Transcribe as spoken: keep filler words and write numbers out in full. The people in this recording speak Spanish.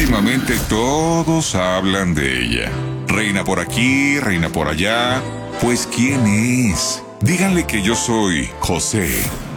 últimamente todos hablan de ella. Reina por aquí, reina por allá. Pues, ¿quién es? Díganle que yo soy José.